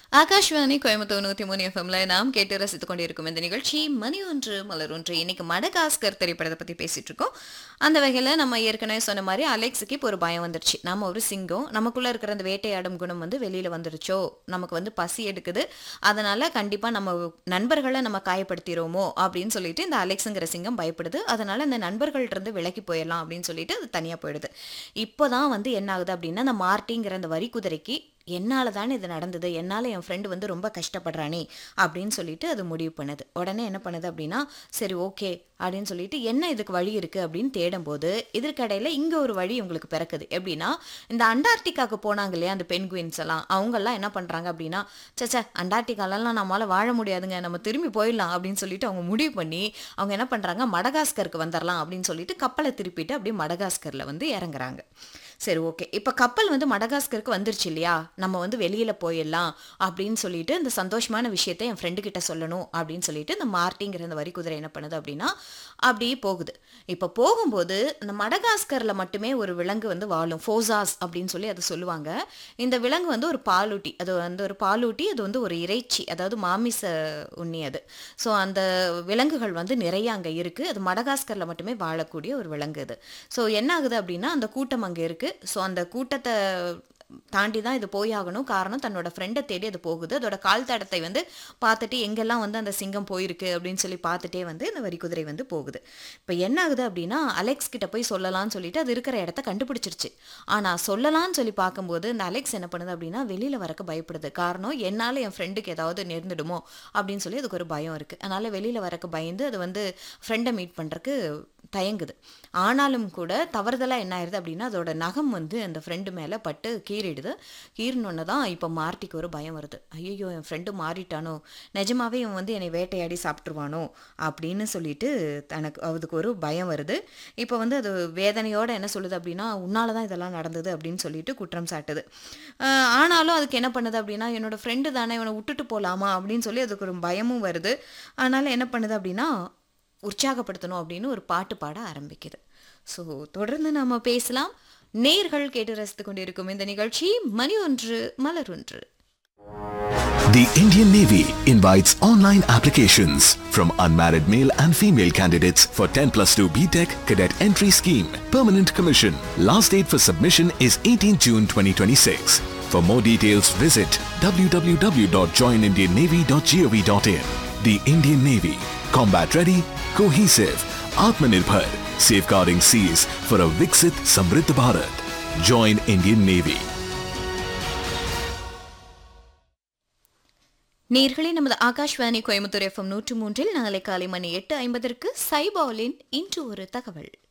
ஆகாஷ்வாணி கோயம்புத்தூர் 103 எஃப்எம்ல நாம் கேட்டு ரசித்துக் கொண்டிருக்கும் இந்த நிகழ்ச்சி மணி ஒன்று மலர் ஒன்று. இன்னைக்கு மடகாஸ்கர் திரைப்படத்தை பத்தி பேசிட்டு இருக்கோம். அந்த வகையில நம்ம ஏற்கனவே சொன்ன மாதிரி அலெக்ஸுக்கு இப்போ ஒரு பயம் வந்துருச்சு. நம்ம ஒரு சிங்கம், நமக்குள்ள இருக்கிற அந்த வேட்டையாடும் குணம் வந்து வெளியில வந்துருச்சோ, நமக்கு வந்து பசி எடுக்குது, அதனால கண்டிப்பா நம்ம நண்பர்களை நம்ம காயப்படுத்திடுவோமோ அப்படின்னு சொல்லிட்டு இந்த அலெக்ஸுங்கிற சிங்கம் பயப்படுது. அதனால இந்த நண்பர்கள்ட்ட இருந்து விலகி போயிடலாம் அப்படின்னு சொல்லிட்டு அது தனியா போயிடுது. இப்போதான் வந்து என்ன ஆகுது அப்படின்னா, அந்த மார்ட்டிங்கிற அந்த வரி குதிரைக்கு என்னால தானே இது நடந்தது, என்னால என் ஃப்ரெண்டு வந்து ரொம்ப கஷ்டப்படுறானே அப்படின்னு சொல்லிட்டு அது முடிவு பண்ணுது. உடனே என்ன பண்ணுது அப்படின்னா, சரி ஓகே அப்படின்னு சொல்லிட்டு என்ன இதுக்கு வழி இருக்கு அப்படின்னு தேடும்போது இதற்கிடையில இங்க ஒரு வழி உங்களுக்கு பிறக்குது. எப்படின்னா, இந்த அண்டார்டிகாவுக்கு போனாங்க இல்லையா அந்த பென்குயின்ஸ் எல்லாம், அவங்கெல்லாம் என்ன பண்றாங்க அப்படின்னா, சச்சா அண்டார்டிகாலெல்லாம் நம்மளால வாழ முடியாதுங்க, நம்ம திரும்பி போயிடலாம் அப்படின்னு சொல்லிட்டு அவங்க முடிவு பண்ணி அவங்க என்ன பண்றாங்க, மடகாஸ்கருக்கு வந்துடலாம் அப்படின்னு சொல்லிட்டு கப்பலை திருப்பிட்டு அப்படியே மடகாஸ்கர்ல வந்து இறங்குறாங்க. சரி ஓகே, இப்போ கப்பல் வந்து மடகாஸ்கருக்கு வந்துருச்சு இல்லையா, நம்ம வந்து வெளியில போயிடலாம் அப்படின்னு சொல்லிட்டு இந்த சந்தோஷமான விஷயத்தை என் ஃப்ரெண்டு கிட்ட சொல்லணும் அப்படின்னு சொல்லிட்டு இந்த மார்ட்டிங்கிற இந்த வரி குதிரை என்ன பண்ணுது அப்படின்னா அப்படியே போகுது. இப்போ போகும்போது இந்த மடகாஸ்கர்ல மட்டுமே ஒரு விலங்கு வந்து வாழும், ஃபோசாஸ் அப்படின்னு சொல்லி அதை சொல்லுவாங்க. இந்த விலங்கு வந்து ஒரு பாலூட்டி, அது வந்து ஒரு பாலூட்டி, அது வந்து ஒரு இறைச்சி, அதாவது மாமிச உண்ணி அது. ஸோ அந்த விலங்குகள் வந்து நிறைய அங்கே இருக்கு. அது மடகாஸ்கர்ல மட்டுமே வாழக்கூடிய ஒரு விலங்கு அது. ஸோ என்ன ஆகுது அப்படின்னா, அந்த கூட்டம் அங்கே இருக்கு. ஸோ அந்த கூட்டத்தை தாண்டி தான் இது போயாகணும். காரணம், தன்னோட ஃப்ரெண்டை தேடி அது போகுது. அதோட கால் தடத்தை வந்து பார்த்துட்டு எங்கெல்லாம் வந்து அந்த சிங்கம் போயிருக்கு அப்படின்னு சொல்லி பார்த்துட்டே வந்து இந்த வரிக்குதிரை வந்து போகுது. இப்போ என்ன ஆகுது அப்படின்னா, அலெக்ஸ் கிட்ட போய் சொல்லலாம்னு சொல்லிட்டு அது இருக்கிற இடத்த கண்டுபிடிச்சிருச்சு. ஆனால் சொல்லலாம்னு சொல்லி பார்க்கும்போது இந்த அலெக்ஸ் என்ன பண்ணுது அப்படின்னா, வெளியில் வரக்கு பயப்படுது. காரணம், என்னால் என் ஃப்ரெண்டுக்கு ஏதாவது நேர்ந்துடுமோ அப்படின்னு சொல்லி அதுக்கு ஒரு பயம் இருக்குது. அதனால் வெளியில் வரக்கு பயந்து அது வந்து ஃப்ரெண்டை மீட் பண்ணுறக்கு தயங்குது. ஆனாலும் கூட தவறுதலாக என்ன ஆயிடுது அப்படின்னா, அதோட நகம் வந்து அந்த ஃப்ரெண்டு மேலே பட்டு கீறிடுது. கீறினொன்னு தான் இப்போ மார்ட்டிக்கு ஒரு பயம் வருது. ஐயோ என் ஃப்ரெண்டு மாறிட்டானோ, நிஜமாவே இவன் வந்து என்னை வேட்டையாடி சாப்பிட்ருவானோ அப்படின்னு சொல்லிட்டு தனக்கு அதுக்கு ஒரு பயம் வருது. இப்போ வந்து அது வேதனையோடு என்ன சொல்லுது அப்படின்னா, உன்னால தான் இதெல்லாம் நடந்தது அப்படின்னு சொல்லிட்டு குற்றம் சாட்டுது. ஆனாலும் அதுக்கு என்ன பண்ணுது அப்படின்னா, என்னோட ஃப்ரெண்டு தானே, இவனை விட்டுட்டு போகலாமா அப்படின்னு சொல்லி அதுக்கு ஒரு பயமும் வருது. அதனால் என்ன பண்ணுது அப்படின்னா, உற்சாகப்படுத்தணும் அப்படின்னு ஒரு பாட்டு பாட ஆரம்பிக்குது. ஸோ தொடர்ந்து நாம பேசலாம். நேர்கள் கேட்டு ரசித்துக் கொண்டிருக்கும் இந்த நிகழ்ச்சி மணி ஒன்று மலர் ஒன்று. The Indian Navy invites online applications from unmarried male and female candidates for 10+2 BTech Cadet Entry Scheme, Permanent Commission. Last date for submission is 18 June 2026. For more details, visit www.joinindiannavy.gov.in. The Indian Navy, combat ready, cohesive, Atmanirbhar, safeguarding seas for a Viksit Samriddh Bharat. Join Indian Navy. நேர்களே, நமது Akashvani Coimbatore FM 103 நாளை காலை மணி 8:50 சைபாலின் இன்று ஒரு தகவல்.